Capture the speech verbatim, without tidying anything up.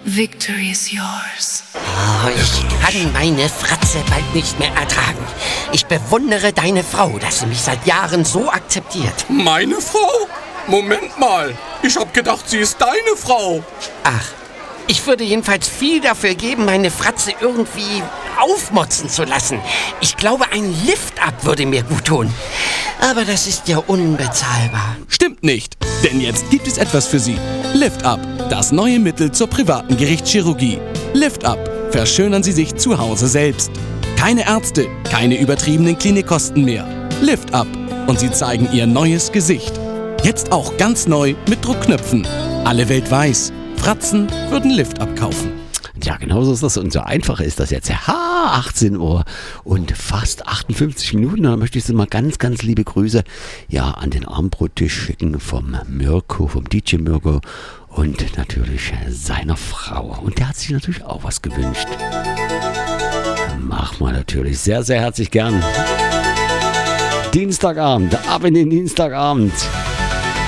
Victory is yours. Oh, ich kann meine Fratze bald nicht mehr ertragen. Ich bewundere deine Frau, dass sie mich seit Jahren so akzeptiert. Meine Frau? Moment mal. Ich hab gedacht, sie ist deine Frau. Ach, ich würde jedenfalls viel dafür geben, meine Fratze irgendwie aufmotzen zu lassen. Ich glaube, ein Lift-Up würde mir gut tun. Aber das ist ja unbezahlbar. Stimmt nicht, denn jetzt gibt es etwas für Sie. Lift-Up, das neue Mittel zur privaten Gerichtschirurgie. Lift-Up, verschönern Sie sich zu Hause selbst. Keine Ärzte, keine übertriebenen Klinikkosten mehr. Lift-Up und Sie zeigen Ihr neues Gesicht. Jetzt auch ganz neu mit Druckknöpfen. Alle Welt weiß, Fratzen würden Lift-Up kaufen. Ja, genau so ist das und so einfach ist das jetzt. Ha, achtzehn Uhr und fast achtundfünfzig Minuten. Da möchte ich Sie mal ganz, ganz liebe Grüße ja an den Armbrottisch schicken vom Mirko, vom D J Mirko und natürlich seiner Frau. Und der hat sich natürlich auch was gewünscht. Mach mal natürlich sehr, sehr herzlich gern. Dienstagabend, ab in den Dienstagabend.